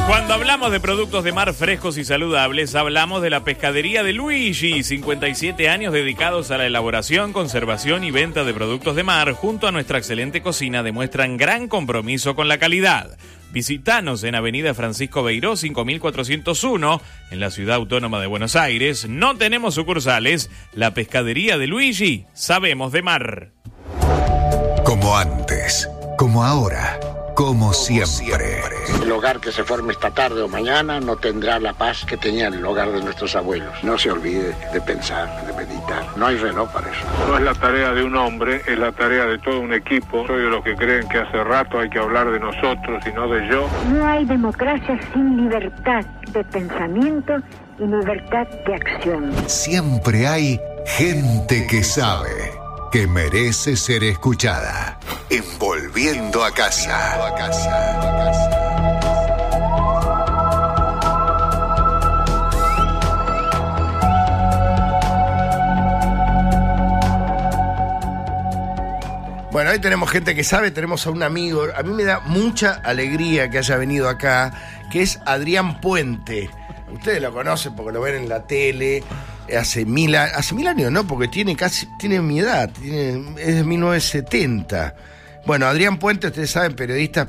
Cuando hablamos de productos de mar frescos y saludables, hablamos de la pescadería de Luigi, 57 años dedicados a la elaboración, conservación y venta de productos de mar, junto a nuestra excelente cocina, demuestran gran compromiso con la calidad. Visítanos en Avenida Francisco Beiró, 5401, en la Ciudad Autónoma de Buenos Aires. No tenemos sucursales. La pescadería de Luigi, sabemos de mar. Como antes, como ahora, como siempre. El hogar que se forme esta tarde o mañana no tendrá la paz que tenía el hogar de nuestros abuelos. No se olvide de pensar, de meditar. No hay reloj para eso. No es la tarea de un hombre, es la tarea de todo un equipo. Soy de los que creen que hace rato hay que hablar de nosotros y no de yo. No hay democracia sin libertad de pensamiento y libertad de acción. Siempre hay gente que sabe, que merece ser escuchada. Envolviendo a casa. Bueno, hoy tenemos gente que sabe, tenemos a un amigo. A mí me da mucha alegría que haya venido acá, que es Adrián Puente. Ustedes lo conocen porque lo ven en la tele. Hace mil años, ¿no? Porque tiene mi edad, es de 1970. Bueno, Adrián Puente, ustedes saben, periodista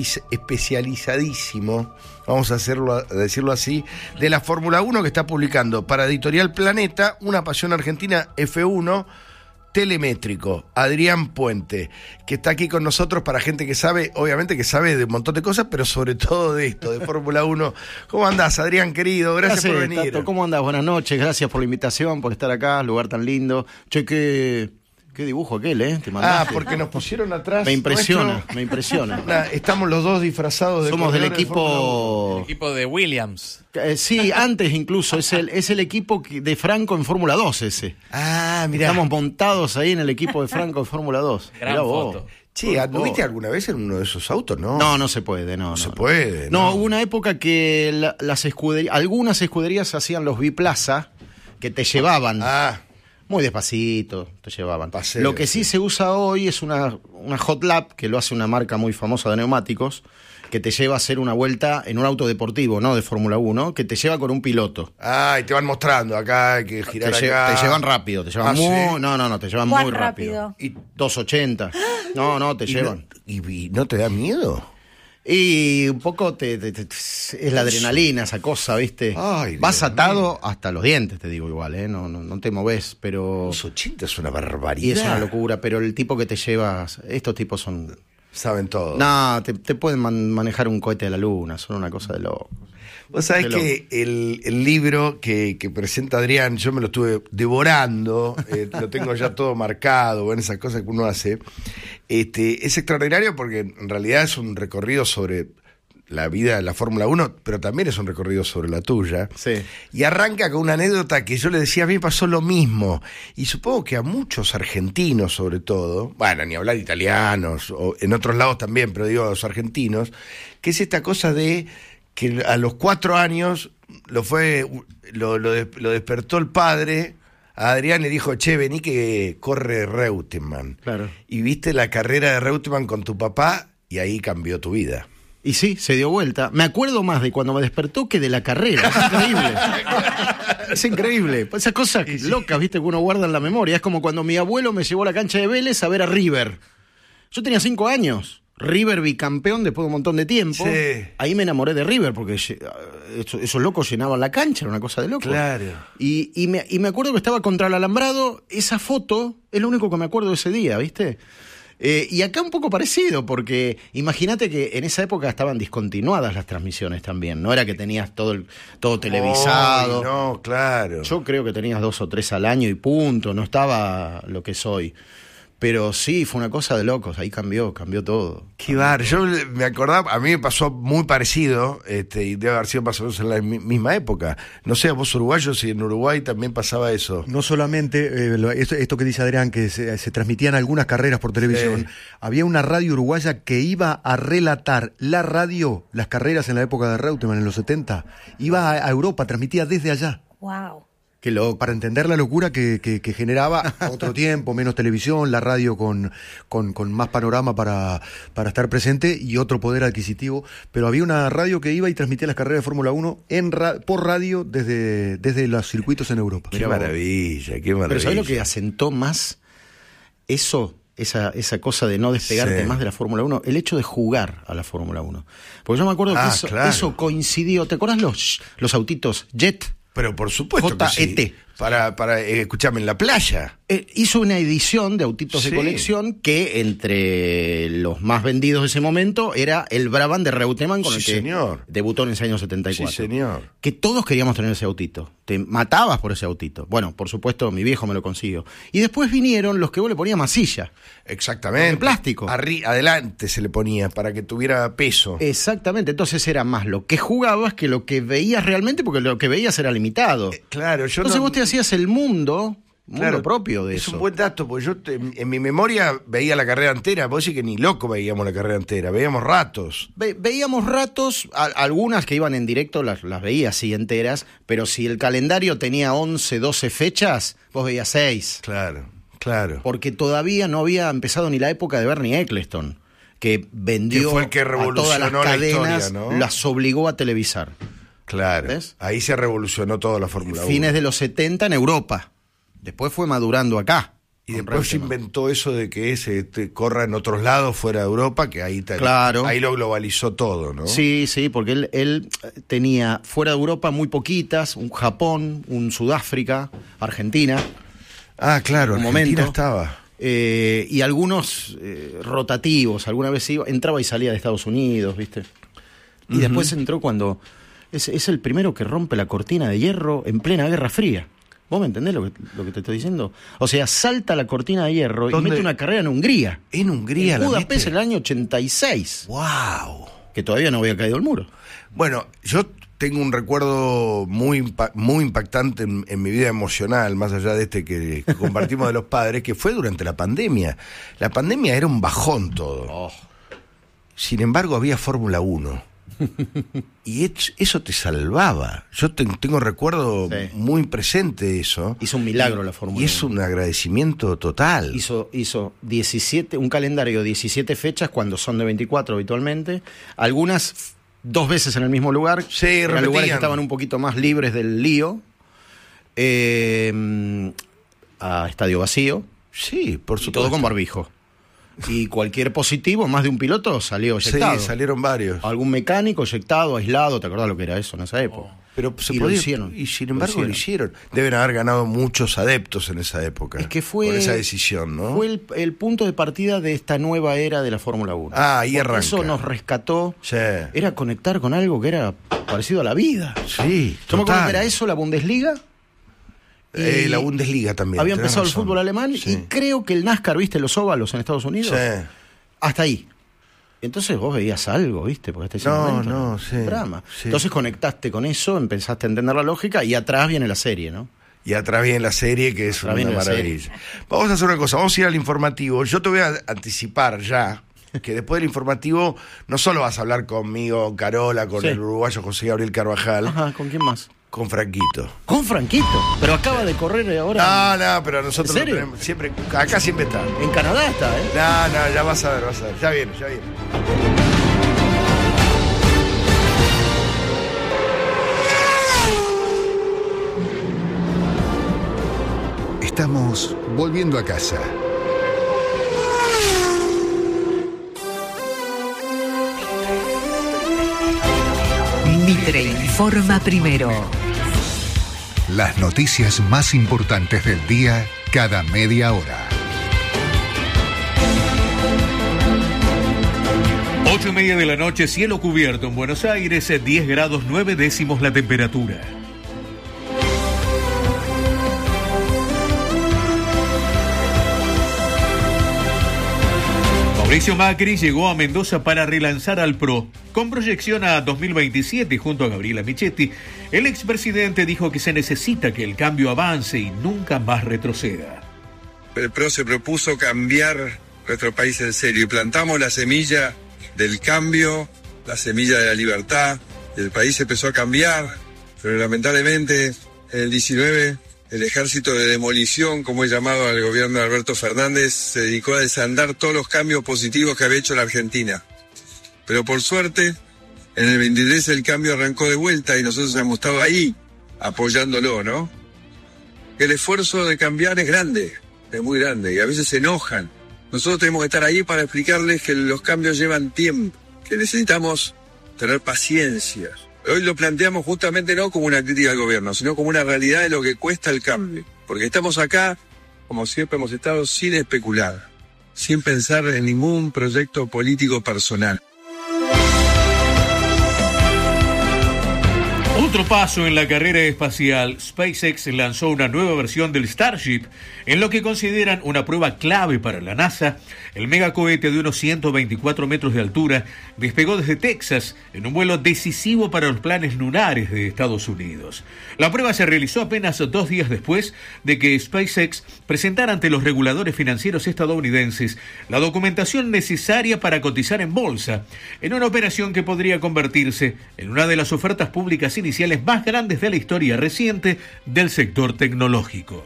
especializadísimo, vamos a decirlo así, de la Fórmula 1, que está publicando para Editorial Planeta, Una Pasión Argentina F1, telemétrico. Adrián Puente, que está aquí con nosotros para gente que sabe, obviamente que sabe de un montón de cosas, pero sobre todo de esto, de Fórmula 1. ¿Cómo andás, Adrián, querido? Gracias por venir. Tato, ¿cómo andás? Buenas noches, gracias por la invitación, por estar acá, lugar tan lindo. Che, qué dibujo aquel, te mandaste. Porque nos pusieron atrás. Me impresiona. Estamos los dos disfrazados de... Somos del equipo... El equipo de Williams. Sí, antes incluso, es el equipo de Franco en Fórmula 2 ese. Ah, mirá. Estamos montados ahí en el equipo de Franco en Fórmula 2. Gran foto. Che, ¿anduviste alguna vez en uno de esos autos, no? No se puede, no. Se puede, No, hubo una época que algunas escuderías hacían los biplaza que te llevaban. Muy despacito, te llevaban. Paseo, lo que sí se usa hoy es una Hot Lap, que lo hace una marca muy famosa de neumáticos, que te lleva a hacer una vuelta en un auto deportivo, no de Fórmula 1, que te lleva con un piloto. Y te van mostrando, acá hay que girar acá. Te llevan rápido, te llevan ¿sí? No, te llevan muy rápido. Y 280. No, te llevan. ¿Y no te da miedo? Y un poco es la adrenalina, esa cosa, ¿viste? Ay, vas atado hasta los dientes, te digo igual, no te moves, pero... 280 es una barbaridad. Y es una locura, pero el tipo que te llevas, estos tipos son... Saben todo. No, te pueden manejar un cohete de la luna, son una cosa de loco. Vos sabés que el libro que presenta Adrián, yo me lo estuve devorando, lo tengo ya todo marcado, bueno, esas cosas que uno hace. Es extraordinario porque en realidad es un recorrido sobre la vida de la Fórmula 1, pero también es un recorrido sobre la tuya. Sí. Y arranca con una anécdota que yo le decía, a mí me pasó lo mismo. Y supongo que a muchos argentinos, sobre todo, bueno, ni hablar de italianos, o en otros lados también, pero digo a los argentinos, que es esta cosa de que a los 4 años lo despertó el padre a Adrián y dijo, che, vení que corre Reutemann. Claro. Y viste la carrera de Reutemann con tu papá y ahí cambió tu vida. Y sí, se dio vuelta. Me acuerdo más de cuando me despertó que de la carrera. Es increíble. Es increíble. Esas cosas locas, viste, que uno guarda en la memoria. Es como cuando mi abuelo me llevó a la cancha de Vélez a ver a River. Yo tenía 5 años. River bicampeón después de un montón de tiempo. Sí. Ahí me enamoré de River porque esos locos llenaban la cancha, era una cosa de loco. Claro. Y me acuerdo que estaba contra el alambrado. Esa foto es lo único que me acuerdo de ese día, ¿viste? Y acá un poco parecido, porque imagínate que en esa época estaban discontinuadas las transmisiones también. No era que tenías todo televisado. No, claro. Yo creo que tenías 2 o 3 al año y punto. No estaba lo que soy. Pero sí, fue una cosa de locos, ahí cambió todo. Qué bar, yo me acordaba, a mí me pasó muy parecido, y debe haber sido más o menos en la misma época. No sé, vos uruguayos, si en Uruguay también pasaba eso. No solamente esto que dice Adrián, que se transmitían algunas carreras por televisión, había una radio uruguaya que iba a relatar las carreras en la época de Reutemann, en los 70, iba a Europa, transmitía desde allá. Wow. Qué loco. Para entender la locura que generaba otro tiempo, menos televisión, la radio con más panorama para estar presente y otro poder adquisitivo. Pero había una radio que iba y transmitía las carreras de Fórmula 1 por radio desde los circuitos en Europa. Qué maravilla, qué maravilla. Pero ¿sabés lo que asentó más eso? Esa cosa de no despegarte más de la Fórmula 1, el hecho de jugar a la Fórmula 1. Porque yo me acuerdo que eso coincidió. ¿Te acuerdas los autitos Jet? Pero por supuesto que sí. Para escucharme en la playa. Hizo una edición de autitos de colección que entre los más vendidos de ese momento era el Brabham de Reutemann con el que debutó en ese año 74. Sí, señor. Que todos queríamos tener ese autito. Te matabas por ese autito. Bueno, por supuesto, mi viejo me lo consiguió. Y después vinieron los que vos le ponías masilla. Exactamente. De plástico. Adelante se le ponía para que tuviera peso. Exactamente. Entonces era más lo que jugabas que lo que veías realmente, porque lo que veías era limitado. Claro, Entonces vos te hacías el mundo propio de eso. Es un buen dato, porque yo en mi memoria veía la carrera entera. Vos decís que ni loco veíamos la carrera entera, veíamos ratos. Veíamos ratos, algunas que iban en directo las veía así enteras, pero si el calendario tenía 11, 12 fechas, vos veías 6. Claro. Porque todavía no había empezado ni la época de Bernie Eccleston, que vendió fue el que a todas las cadenas, ¿no? las obligó a televisar. Claro. ¿Ves? Ahí se revolucionó toda la Fórmula 1. Fines de los 70 en Europa. Después fue madurando acá. Y después se inventó eso de que se corra en otros lados fuera de Europa, que ahí lo globalizó todo, ¿no? Sí, porque él tenía fuera de Europa muy poquitas, un Japón, un Sudáfrica, Argentina. Ah, claro, Argentina estaba. Y algunos rotativos, alguna vez entraba y salía de Estados Unidos, ¿viste? Y después entró cuando es el primero que rompe la cortina de hierro en plena Guerra Fría. ¿Vos me entendés lo que te estoy diciendo? O sea, salta la cortina de hierro y mete una carrera en Hungría. En Hungría, en Budapest en el año 86. ¡Wow! Que todavía no había caído el muro. Bueno, yo tengo un recuerdo muy impactante en mi vida emocional, más allá de que compartimos de los padres, que fue durante la pandemia. La pandemia era un bajón todo. Sin embargo, había Fórmula 1. Y eso te salvaba. Yo tengo recuerdo muy presente eso. Hizo un milagro la Fórmula 1. Y es un agradecimiento total. Hizo 17, un calendario de 17 fechas cuando son de 24 habitualmente. Algunas 2 veces en el mismo lugar. Sí, en lugares que estaban un poquito más libres del lío. A estadio vacío. Sí, por supuesto. Y todo con barbijo. Y cualquier positivo, más de un piloto salió eyectado. Sí, salieron varios. Algún mecánico eyectado, aislado, ¿te acordás lo que era eso en esa época? Pero lo hicieron. Y sin embargo lo hicieron. Deben haber ganado muchos adeptos en esa época. Es que fue... Por esa decisión, ¿no? Fue el punto de partida de esta nueva era de la Fórmula 1. Ahí arranca. Eso nos rescató. Sí. Era conectar con algo que era parecido a la vida. Sí, yo me acuerdo que era eso, la Bundesliga. La Bundesliga también. Había empezado el fútbol alemán y creo que el NASCAR, ¿viste? Los óvalos en Estados Unidos. Sí. Hasta ahí. Entonces vos veías algo, ¿viste? Porque drama. Sí. Entonces conectaste con eso, empezaste a entender la lógica y atrás viene la serie, ¿no? Y atrás viene la serie, que es una maravilla. Vamos a hacer una cosa, vamos a ir al informativo. Yo te voy a anticipar ya que después del informativo no solo vas a hablar conmigo, Carola, con el uruguayo José Gabriel Carvajal. Ajá, ¿con quién más? Con Franquito. ¿Con Franquito? Pero acaba de correr ahora. No, pero nosotros lo tenemos siempre, acá siempre está. En Canadá está, ¿eh? No, ya vas a ver. Ya viene. Estamos volviendo a casa. Mitre informa primero. Las noticias más importantes del día cada media hora. 8:30 de la noche, cielo cubierto en Buenos Aires, 10 grados 9 décimos la temperatura. Mauricio Macri llegó a Mendoza para relanzar al PRO. Con proyección a 2027 junto a Gabriela Michetti, el expresidente dijo que se necesita que el cambio avance y nunca más retroceda. El PRO se propuso cambiar nuestro país en serio y plantamos la semilla del cambio, la semilla de la libertad. El país empezó a cambiar, pero lamentablemente en el 19 El ejército de demolición, como he llamado al gobierno de Alberto Fernández, se dedicó a desandar todos los cambios positivos que había hecho la Argentina. Pero por suerte, en el 23 el cambio arrancó de vuelta y nosotros hemos estado ahí, apoyándolo, ¿no? El esfuerzo de cambiar es grande, es muy grande, y a veces se enojan. Nosotros tenemos que estar ahí para explicarles que los cambios llevan tiempo, que necesitamos tener paciencia. Hoy lo planteamos justamente no como una crítica al gobierno, sino como una realidad de lo que cuesta el cambio. Porque estamos acá, como siempre hemos estado, sin especular, sin pensar en ningún proyecto político personal. Otro paso en la carrera espacial, SpaceX lanzó una nueva versión del Starship, en lo que consideran una prueba clave para la NASA. El megacohete de unos 124 metros de altura despegó desde Texas en un vuelo decisivo para los planes lunares de Estados Unidos. La prueba se realizó apenas 2 días después de que SpaceX presentara ante los reguladores financieros estadounidenses la documentación necesaria para cotizar en bolsa, en una operación que podría convertirse en una de las ofertas públicas iniciales más grandes de la historia reciente del sector tecnológico.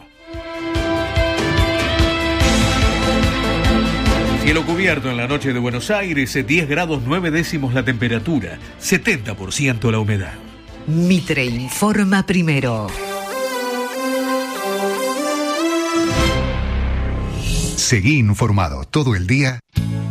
Cielo cubierto en la noche de Buenos Aires, 10 grados 9 décimos la temperatura, 70% la humedad. Mitre informa primero. Seguí informado todo el día